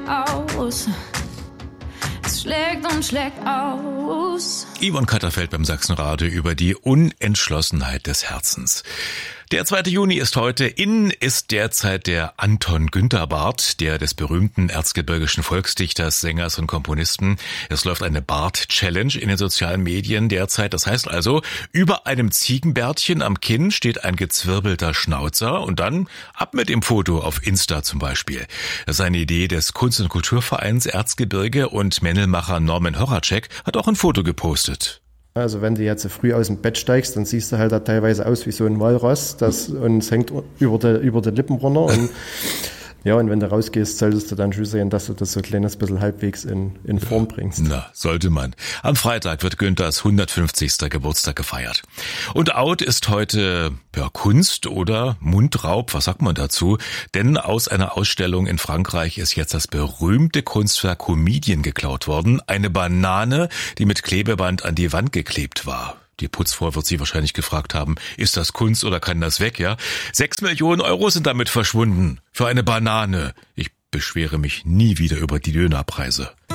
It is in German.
aus. Es schlägt und schlägt aus. Yvonne Katterfeld beim Sachsenradio über die Unentschlossenheit des Herzens. Der 2. Juni ist heute. In ist derzeit der Anton Günther Barth, der des berühmten erzgebirgischen Volksdichters, Sängers und Komponisten. Es läuft eine Barth-Challenge in den sozialen Medien derzeit. Das heißt also, über einem Ziegenbärtchen am Kinn steht ein gezwirbelter Schnauzer und dann ab mit dem Foto auf Insta zum Beispiel. Das ist eine Idee des Kunst- und Kulturvereins Erzgebirge und Männelmacher Norman Horacek hat auch ein Foto gepostet. Also wenn du jetzt früh aus dem Bett steigst, dann siehst du halt da teilweise aus wie so ein Walross, und es hängt über die Lippen runter. Und ja, und wenn du rausgehst, solltest du dann schon sehen, dass du das so ein kleines bisschen halbwegs in Form bringst. Na, sollte man. Am Freitag wird Günthers 150. Geburtstag gefeiert. Und out ist heute Kunst oder Mundraub, was sagt man dazu? Denn aus einer Ausstellung in Frankreich ist jetzt das berühmte Kunstwerk Comedian geklaut worden. Eine Banane, die mit Klebeband an die Wand geklebt war. Die Putzfrau wird sie wahrscheinlich gefragt haben, ist das Kunst oder kann das weg, ja? 6 Millionen Euro sind damit verschwunden. Für eine Banane. Ich beschwere mich nie wieder über die Dönerpreise.